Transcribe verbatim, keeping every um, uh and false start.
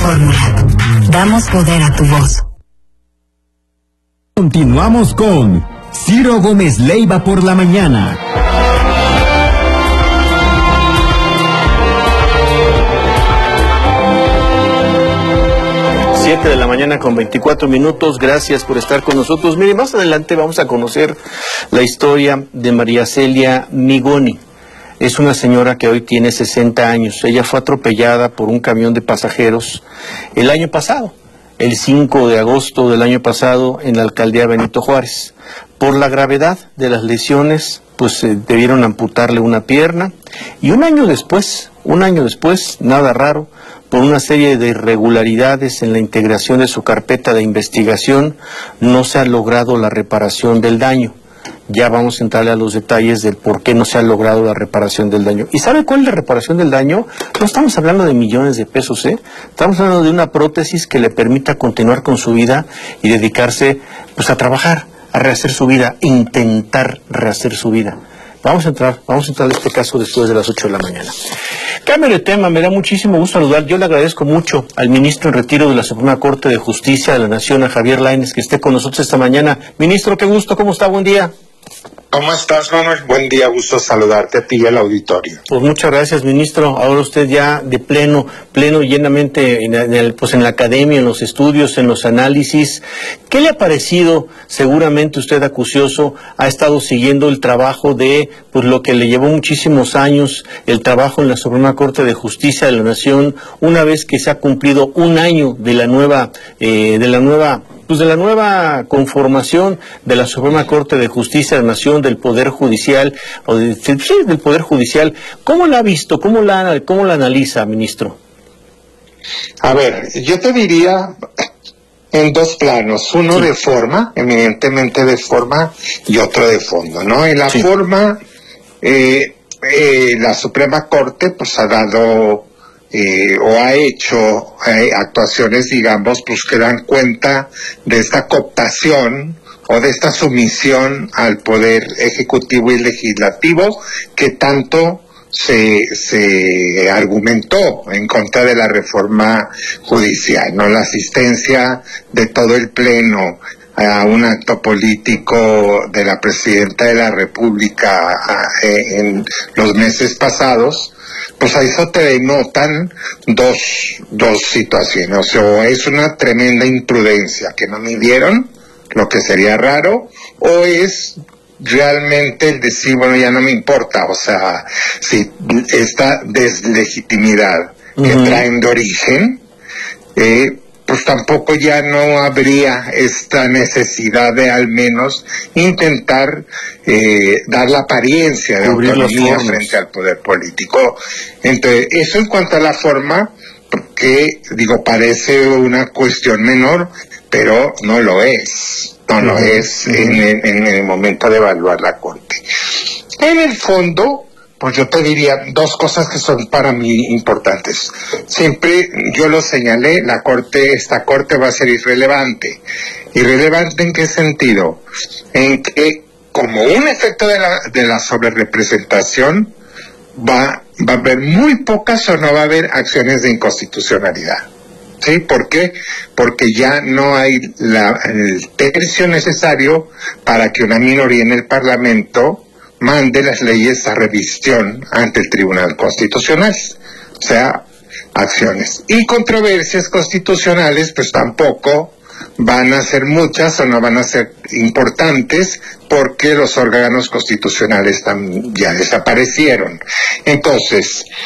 fórmula. Damos poder a tu voz. Continuamos con Ciro Gómez Leiva por la mañana. siete de la mañana con veinticuatro minutos. Gracias por estar con nosotros. Mire, más adelante vamos a conocer la historia de María Celia Migoni. Es una señora que hoy tiene sesenta años. Ella fue atropellada por un camión de pasajeros el año pasado, el cinco de agosto del año pasado, en la alcaldía Benito Juárez. Por la gravedad de las lesiones, pues eh, debieron amputarle una pierna. Y un año después, un año después, nada raro, por una serie de irregularidades en la integración de su carpeta de investigación, no se ha logrado la reparación del daño. Ya vamos a entrarle a los detalles del por qué no se ha logrado la reparación del daño. ¿Y sabe cuál es la reparación del daño? No estamos hablando de millones de pesos, ¿eh? Estamos hablando de una prótesis que le permita continuar con su vida y dedicarse, pues, a trabajar, a rehacer su vida, intentar rehacer su vida. Vamos a entrar, vamos a entrar a este caso después de las ocho de la mañana. Cambio de tema, me da muchísimo gusto saludar. Yo le agradezco mucho al ministro en retiro de la Suprema Corte de Justicia de la Nación, a Javier Lainez, que esté con nosotros esta mañana. Ministro, qué gusto, ¿cómo está? Buen día. ¿Cómo estás, Manuel? Buen día, gusto saludarte a ti y al auditorio. Pues muchas gracias, ministro. Ahora usted ya de pleno, pleno llenamente en, en el, pues en la academia, en los estudios, en los análisis. ¿Qué le ha parecido? Seguramente usted, acucioso, ha estado siguiendo el trabajo de, pues lo que le llevó muchísimos años, el trabajo en la Suprema Corte de Justicia de la Nación, una vez que se ha cumplido un año de la nueva, eh, de la nueva pues de la nueva conformación de la Suprema Corte de Justicia de la Nación, del Poder Judicial, o de, sí, del Poder Judicial. ¿Cómo la ha visto? ¿Cómo la, cómo la analiza, ministro? A ver, yo te diría en dos planos, uno sí. de forma, eminentemente de forma, y otro de fondo, ¿no? En la sí. forma, eh, eh, la Suprema Corte pues ha dado... Eh, o ha hecho eh, actuaciones, digamos, pues que dan cuenta de esta cooptación o de esta sumisión al poder ejecutivo y legislativo que tanto se, se argumentó en contra de la reforma judicial, ¿no? La asistencia de todo el Pleno a un acto político de la Presidenta de la República a, eh, en los meses pasados, pues a eso te denotan dos, dos situaciones. O es una tremenda imprudencia que no midieron, lo que sería raro, o es realmente el decir, bueno, ya no me importa, o sea, si esta deslegitimidad uh-huh. que traen de origen, eh, pues tampoco ya no habría esta necesidad de al menos intentar eh, dar la apariencia de autonomía frente al poder político. Entonces, eso en cuanto a la forma, que digo, parece una cuestión menor, pero no lo es, no lo es en el, en el momento de evaluar la Corte. En el fondo, pues yo te diría dos cosas que son para mí importantes. Siempre yo lo señalé, la corte, esta corte va a ser irrelevante. ¿Irrelevante en qué sentido? En que como un efecto de la, de la sobrerepresentación va, va a haber muy pocas o no va a haber acciones de inconstitucionalidad. ¿Sí? ¿Por qué? Porque ya no hay la, el tercio necesario para que una minoría en el Parlamento mande las leyes a revisión ante el Tribunal Constitucional, o sea, acciones. Y controversias constitucionales, pues tampoco van a ser muchas o no van a ser importantes porque los órganos constitucionales tam- ya desaparecieron. Entonces,